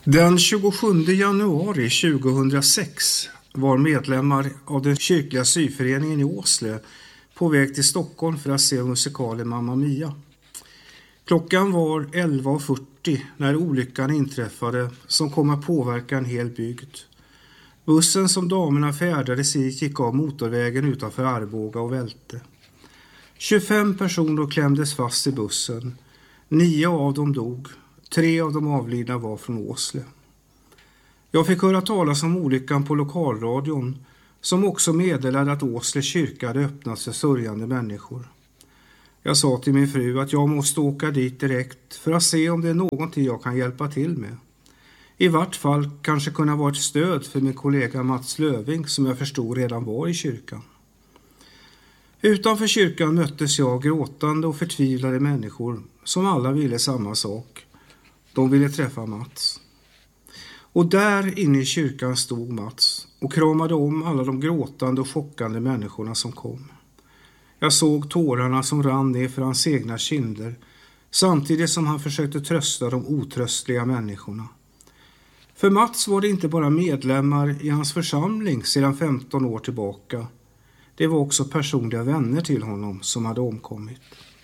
Den 27 januari 2006 var medlemmar av den kyrkliga syföreningen i Åsle på väg till Stockholm för att se musikalen Mamma Mia. Klockan var 11:40 när olyckan inträffade som kom att påverka en hel bygd. Bussen som damerna färdades i gick av motorvägen utanför Arboga och välte. 25 personer klämdes fast i bussen. 9 av dem dog. 3 av de avlidna var från Åsle. Jag fick höra talas om olyckan på lokalradion som också meddelade att Åsle kyrka hade öppnats för sörjande människor. Jag sa till min fru att jag måste åka dit direkt för att se om det är någonting jag kan hjälpa till med. I vart fall kanske kunna vara ett stöd för min kollega Mats Löving som jag förstod redan var i kyrkan. Utanför kyrkan möttes jag gråtande och förtvivlade människor som alla ville samma sak. De ville träffa Mats. Och där inne i kyrkan stod Mats och kramade om alla de gråtande och chockande människorna som kom. Jag såg tårarna som rann ner för hans egna kinder samtidigt som han försökte trösta de otröstliga människorna. För Mats var det inte bara medlemmar i hans församling sedan 15 år tillbaka. Det var också personliga vänner till honom som hade omkommit.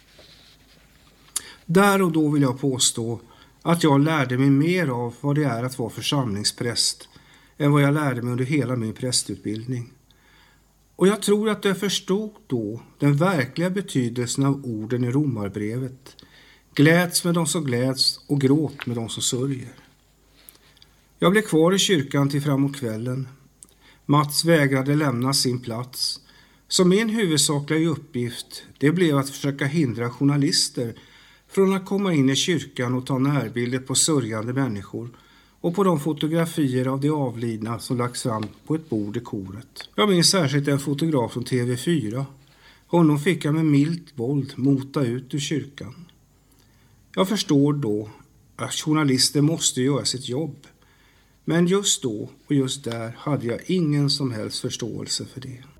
Där och då vill jag påstå att jag lärde mig mer av vad det är att vara församlingspräst än vad jag lärde mig under hela min prästutbildning. Och jag tror att jag förstod då den verkliga betydelsen av orden i Romarbrevet. Gläds med de som gläds och gråt med de som sörjer. Jag blev kvar i kyrkan till framåt kvällen. Mats vägrade lämna sin plats. Så min huvudsakliga uppgift det blev att försöka hindra journalister från att komma in i kyrkan och ta närbilder på sörjande människor och på de fotografier av de avlidna som lagts fram på ett bord i koret. Jag minns särskilt en fotograf från TV4. Honom fick jag med milt våld mota ut ur kyrkan. Jag förstår då att journalister måste göra sitt jobb. Men just då och just där hade jag ingen som helst förståelse för det.